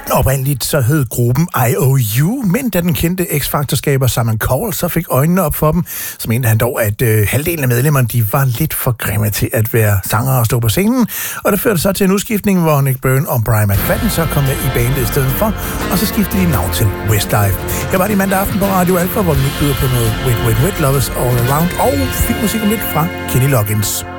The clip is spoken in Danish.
Oprindeligt så hed gruppen IOU, men da den kendte X-Factor-skaber Simon Cowell så fik øjnene op for dem, så mente han dog, at halvdelen af medlemmerne de var lidt for grimme til at være sangere og stå på scenen, og det førte så til en udskiftning, hvor Nick Byrne og Brian McFadden så kom med i bandet i stedet for, og så skiftede de navn til Westlife. Her var det mandag aften på Radio Alpha, hvor vi nu byder på noget Wet Wet Wet Lovers All Around og filmmusik om lidt fra Kenny Loggins.